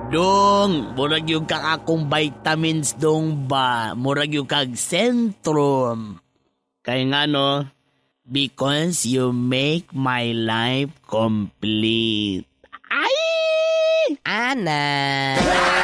Dong, murag yung kang akong vitamins dong ba? Murag yung kag Centrum. Kaya nga no, because you make my life complete. Ay! Ana.